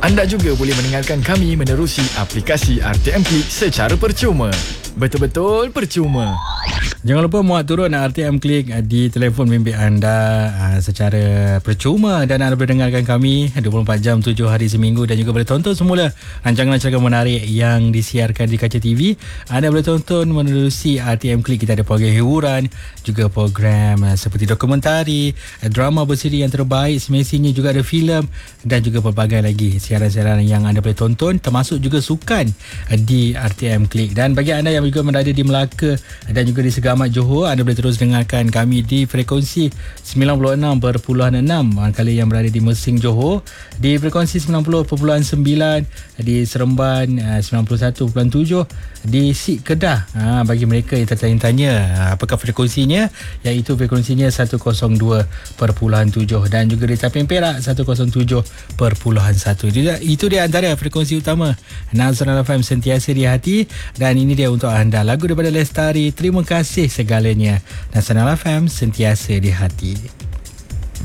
Anda juga boleh mendengarkan kami menerusi aplikasi RTM Klik secara percuma. Betul-betul percuma. Jangan lupa muat turun RTM Klik di telefon bimbit anda secara percuma, dan anda boleh dengarkan kami 24 jam 7 hari seminggu, dan juga boleh tonton semula rancangan-rancangan menarik yang disiarkan di kaca TV. Anda boleh tonton menerusi RTM Klik. Kita ada program hiburan, juga program seperti dokumentari, drama bersiri yang terbaik semestinya, juga ada filem dan juga pelbagai lagi siaran-siaran yang anda boleh tonton, termasuk juga sukan di RTM Klik. Dan bagi anda yang juga berada di Melaka dan juga di Segamat Johor, anda boleh terus dengarkan kami di frekuensi 96.6. Manakala yang berada di Mersing Johor di frekuensi 90.9, di Seremban 91.7, di Sik Kedah. Bagi mereka yang tertanya-tanya apakah frekuensinya, iaitu frekuensinya 102.7, dan juga di Tapin Perak 107.1. Itu dia antara frekuensi utama Nasional FM, sentiasa di hati. Dan ini dia untuk anda, lagu daripada Lestari, Terima Kasih Segalanya. Nasional FM, sentiasa di hati.